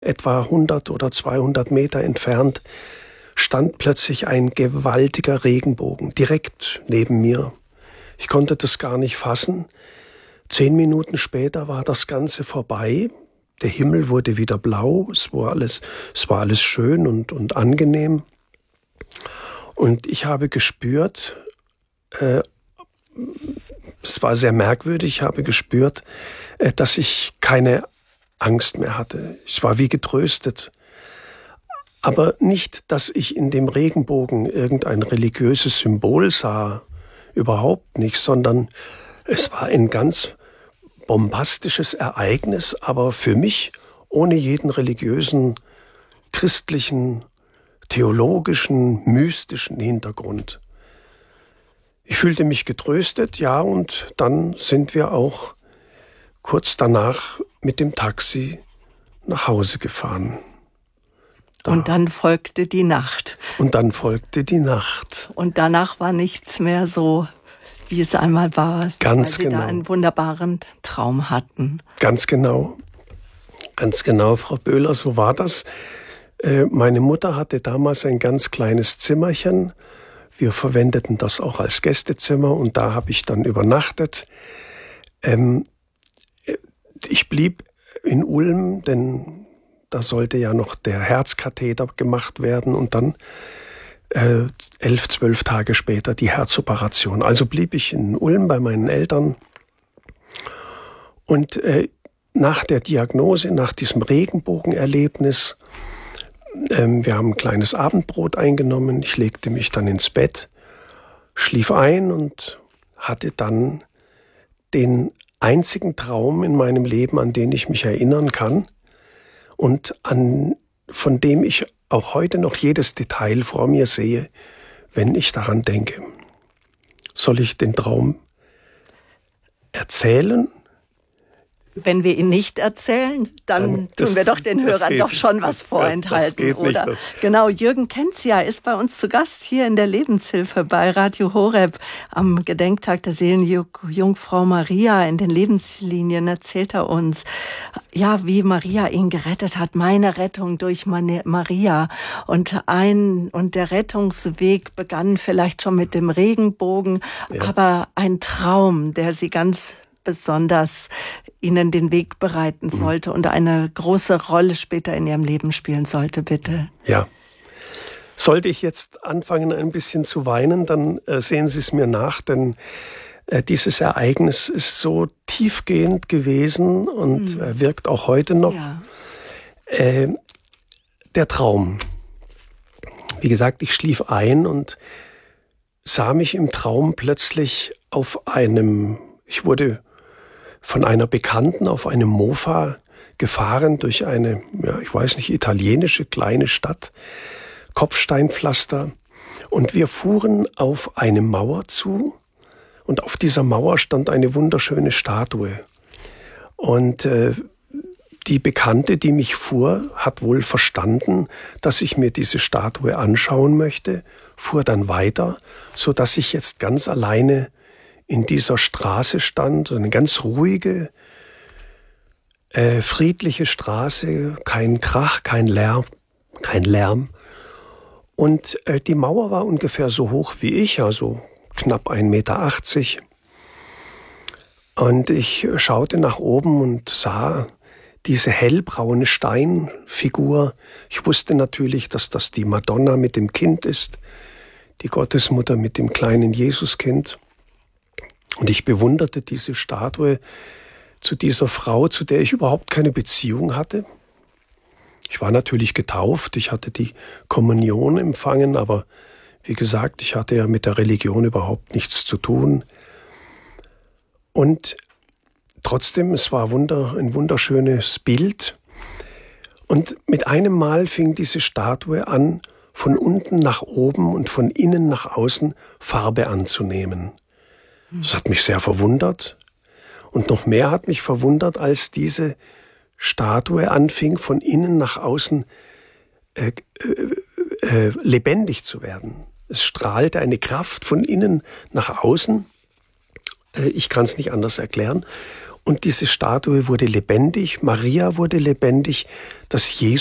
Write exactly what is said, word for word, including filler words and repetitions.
etwa hundert oder zweihundert Meter entfernt, stand plötzlich ein gewaltiger Regenbogen direkt neben mir. Ich konnte das gar nicht fassen. Zehn Minuten später war das Ganze vorbei. Der Himmel wurde wieder blau. Es war alles, es war alles schön und, und angenehm. Und ich habe gespürt, äh, es war sehr merkwürdig, ich habe gespürt, äh, dass ich keine Angst mehr hatte. Ich war wie getröstet. Aber nicht, dass ich in dem Regenbogen irgendein religiöses Symbol sah. Überhaupt nicht, sondern es war ein ganz bombastisches Ereignis, aber für mich ohne jeden religiösen, christlichen, theologischen, mystischen Hintergrund. Ich fühlte mich getröstet, ja, und dann sind wir auch kurz danach mit dem Taxi nach Hause gefahren. Da. Und dann folgte die Nacht. Und dann folgte die Nacht. Und danach war nichts mehr so, wie es einmal war, Ganz weil Sie genau. da einen wunderbaren Traum hatten. Ganz genau. Ganz genau, Frau Böhler, so war das. Äh, meine Mutter hatte damals ein ganz kleines Zimmerchen. Wir verwendeten das auch als Gästezimmer und da habe ich dann übernachtet. Ähm, ich blieb in Ulm, denn da sollte ja noch der Herzkatheter gemacht werden und dann äh, elf, zwölf Tage später die Herzoperation. Also blieb ich in Ulm bei meinen Eltern und äh, nach der Diagnose, nach diesem Regenbogenerlebnis, äh, wir haben ein kleines Abendbrot eingenommen, ich legte mich dann ins Bett, schlief ein und hatte dann den einzigen Traum in meinem Leben, an den ich mich erinnern kann und an, von dem ich auch heute noch jedes Detail vor mir sehe, wenn ich daran denke. Soll ich den Traum erzählen? Wenn wir ihn nicht erzählen, dann, Dann das, tun wir doch den Hörern doch schon was das, vorenthalten, das oder? Nicht, genau, Jürgen Kenzia ist bei uns zu Gast hier in der Lebenshilfe bei Radio Horeb. Am Gedenktag der Seelenjungfrau Maria in den Lebenslinien erzählt er uns, ja, wie Maria ihn gerettet hat, meine Rettung durch Maria. Und ein, und der Rettungsweg begann vielleicht schon mit dem Regenbogen, ja. aber ein Traum, der sie ganz besonders ihnen den Weg bereiten sollte mhm. und eine große Rolle später in ihrem Leben spielen sollte, bitte. Ja. Sollte ich jetzt anfangen, ein bisschen zu weinen, dann äh, sehen Sie es mir nach, denn äh, dieses Ereignis ist so tiefgehend gewesen und mhm. äh, wirkt auch heute noch. Ja. Äh, der Traum. Wie gesagt, ich schlief ein und sah mich im Traum plötzlich auf einem, ich wurde von einer Bekannten auf einem Mofa gefahren durch eine, ja, ich weiß nicht, italienische kleine Stadt, Kopfsteinpflaster. Und wir fuhren auf eine Mauer zu und auf dieser Mauer stand eine wunderschöne Statue. Und äh, die Bekannte, die mich fuhr, hat wohl verstanden, dass ich mir diese Statue anschauen möchte, fuhr dann weiter, so dass ich jetzt ganz alleine in dieser Straße stand, eine ganz ruhige, äh, friedliche Straße, kein Krach, kein Lärm, kein Lärm. Und äh, die Mauer war ungefähr so hoch wie ich, also knapp ein Meter achtzig. Und ich schaute nach oben und sah diese hellbraune Steinfigur. Ich wusste natürlich, dass das die Madonna mit dem Kind ist, die Gottesmutter mit dem kleinen Jesuskind. Und ich bewunderte diese Statue zu dieser Frau, zu der ich überhaupt keine Beziehung hatte. Ich war natürlich getauft, ich hatte die Kommunion empfangen, aber wie gesagt, ich hatte ja mit der Religion überhaupt nichts zu tun. Und trotzdem, es war wunder, ein wunderschönes Bild. Und mit einem Mal fing diese Statue an, von unten nach oben und von innen nach außen Farbe anzunehmen. Das hat mich sehr verwundert. Und noch mehr hat mich verwundert, als diese Statue anfing, von innen nach außen äh, äh, äh, lebendig zu werden. Es strahlte eine Kraft von innen nach außen. Äh, ich kann es nicht anders erklären. Und diese Statue wurde lebendig, Maria wurde lebendig, das Jesus